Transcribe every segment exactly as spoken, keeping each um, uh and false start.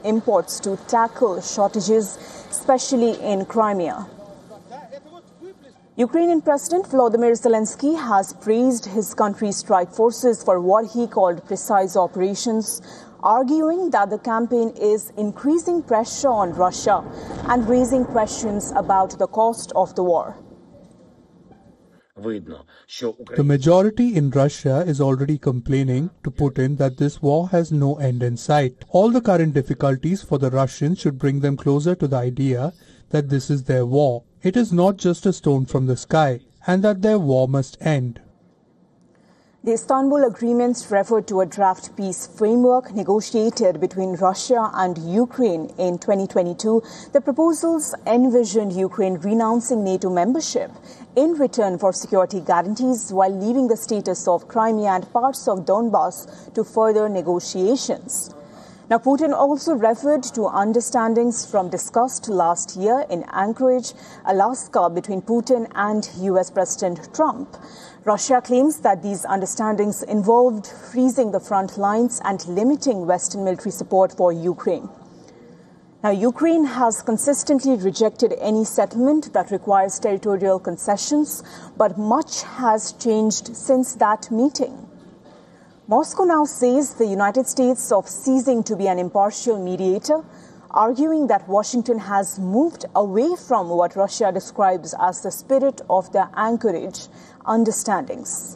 imports to tackle shortages, especially in Crimea. Ukrainian President Volodymyr Zelensky has praised his country's strike forces for what he called precise operations, arguing that the campaign is increasing pressure on Russia and raising questions about the cost of the war. The majority in Russia is already complaining to Putin that this war has no end in sight. All the current difficulties for the Russians should bring them closer to the idea that this is their war. It is not just a stone from the sky, and that their war must end. The Istanbul agreements refer to a draft peace framework negotiated between Russia and Ukraine in twenty twenty-two. The proposals envisioned Ukraine renouncing NATO membership in return for security guarantees while leaving the status of Crimea and parts of Donbas to further negotiations. Now, Putin also referred to understandings from discussed last year in Anchorage, Alaska, between Putin and U S President Trump. Russia claims that these understandings involved freezing the front lines and limiting Western military support for Ukraine. Now, Ukraine has consistently rejected any settlement that requires territorial concessions, but much has changed since that meeting. Moscow now says the United States of ceasing to be an impartial mediator, arguing that Washington has moved away from what Russia describes as the spirit of the Anchorage understandings.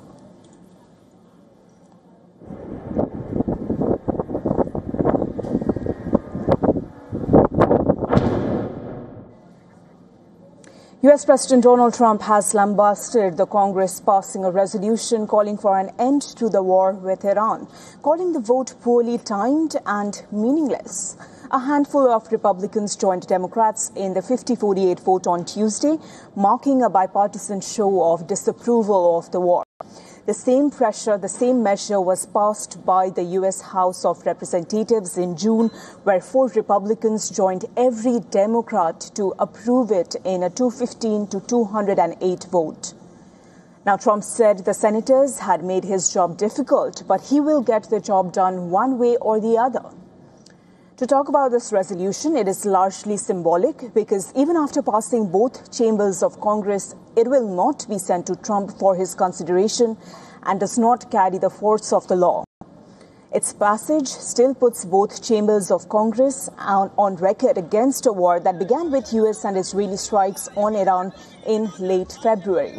U S President Donald Trump has lambasted the Congress passing a resolution calling for an end to the war with Iran, calling the vote poorly timed and meaningless. A handful of Republicans joined Democrats in the fifty forty-eight vote on Tuesday, marking a bipartisan show of disapproval of the war. The same pressure, the same measure was passed by the U S House of Representatives in June, where four Republicans joined every Democrat to approve it in a two fifteen to two hundred eight vote. Now, Trump said the senators had made his job difficult, but he will get the job done one way or the other. To talk about this resolution, it is largely symbolic because even after passing both chambers of Congress, it will not be sent to Trump for his consideration and does not carry the force of the law. Its passage still puts both chambers of Congress on, on record against a war that began with U S and Israeli strikes on Iran in late February.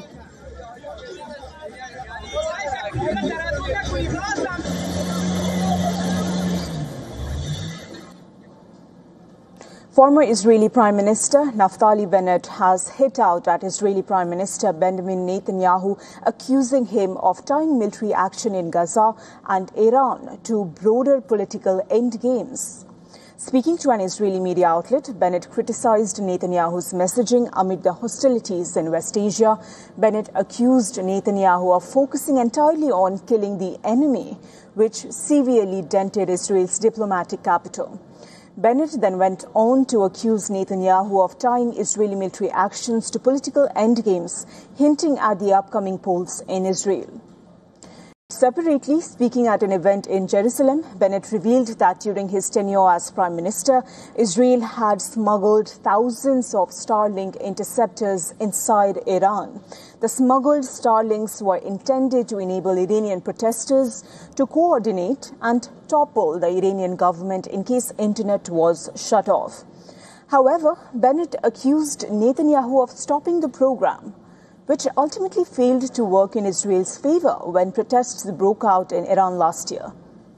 Former Israeli Prime Minister Naftali Bennett has hit out at Israeli Prime Minister Benjamin Netanyahu, accusing him of tying military action in Gaza and Iran to broader political endgames. Speaking to an Israeli media outlet, Bennett criticized Netanyahu's messaging amid the hostilities in West Asia. Bennett accused Netanyahu of focusing entirely on killing the enemy, which severely dented Israel's diplomatic capital. Bennett then went on to accuse Netanyahu of tying Israeli military actions to political endgames, hinting at the upcoming polls in Israel. Separately, speaking at an event in Jerusalem, Bennett revealed that during his tenure as Prime Minister, Israel had smuggled thousands of Starlink interceptors inside Iran. The smuggled Starlinks were intended to enable Iranian protesters to coordinate and topple the Iranian government in case internet was shut off. However, Bennett accused Netanyahu of stopping the program, which ultimately failed to work in Israel's favor when protests broke out in Iran last year.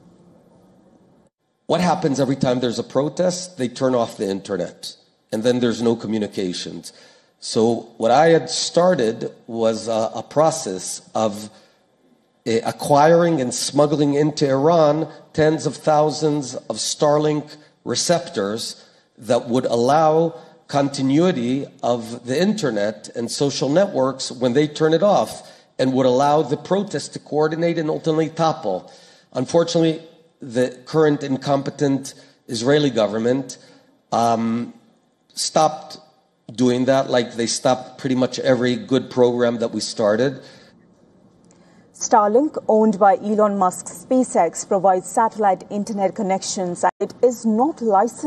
What happens every time there's a protest? They turn off the internet, and then there's no communications. So what I had started was a, a process of uh, acquiring and smuggling into Iran tens of thousands of Starlink receptors that would allow continuity of the internet and social networks when they turn it off, and would allow the protests to coordinate and ultimately topple. Unfortunately, the current incompetent Israeli government um, stopped doing that, like they stopped pretty much every good program that we started. Starlink, owned by Elon Musk's SpaceX, provides satellite internet connections, and it is not licensed